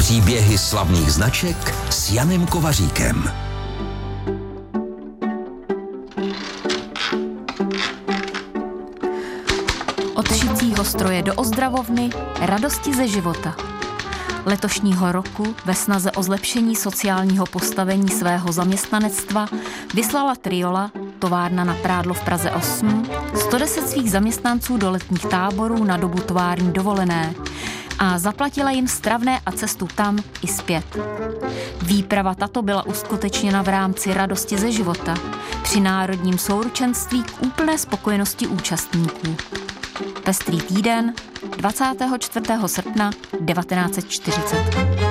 Příběhy slavných značek s Janem Kovaříkem. Od šicího stroje do ozdravovny, radosti ze života. Letošního roku ve snaze o zlepšení sociálního postavení svého zaměstnanectva vyslala Triola, továrna na prádlo v Praze 8, 110 svých zaměstnanců do letních táborů na dobu tovární dovolené a zaplatila jim stravné a cestu tam i zpět. Výprava tato byla uskutečněna v rámci radosti ze života při národním souručenství k úplné spokojenosti účastníků. Pestrý týden 24. srpna 1940.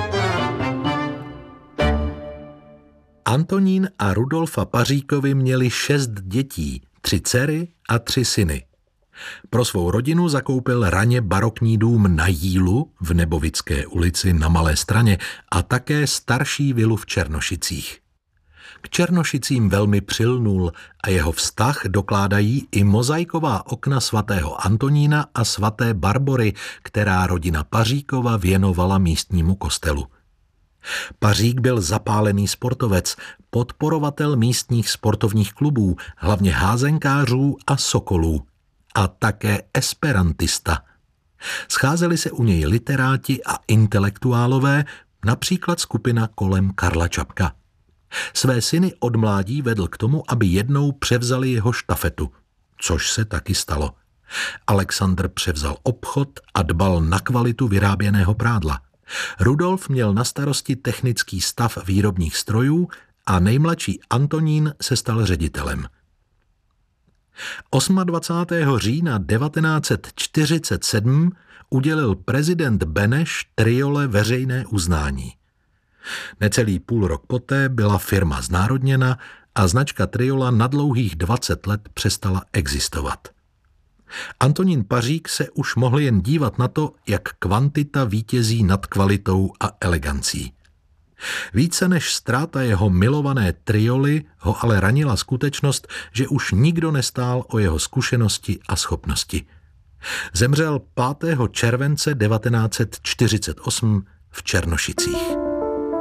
Antonín a Rudolfa Paříkovi měli 6 dětí, 3 dcery a 3 syny. Pro svou rodinu zakoupil raně barokní dům na Jílu v Nebovické ulici na Malé Straně a také starší vilu v Černošicích. K Černošicím velmi přilnul a jeho vztah dokládají i mozaiková okna svatého Antonína a svaté Barbory, která rodina Paříkova věnovala místnímu kostelu. Pařík byl zapálený sportovec, podporovatel místních sportovních klubů, hlavně házenkářů a sokolů, a také esperantista. Scházeli se u něj literáti a intelektuálové, například skupina kolem Karla Čapka. Své syny od mládí vedl k tomu, aby jednou převzali jeho štafetu, což se taky stalo. Alexandr převzal obchod a dbal na kvalitu vyráběného prádla. Rudolf měl na starosti technický stav výrobních strojů a nejmladší Antonín se stal ředitelem. 28. října 1947 udělil prezident Beneš Triole veřejné uznání. Necelý půl rok poté byla firma znárodněna a značka Triola na dlouhých 20 let přestala existovat. Antonín Pařík se už mohl jen dívat na to, jak kvantita vítězí nad kvalitou a elegancí. Více než ztráta jeho milované Trioly ho ale ranila skutečnost, že už nikdo nestál o jeho zkušenosti a schopnosti. Zemřel 5. července 1948 v Černošicích.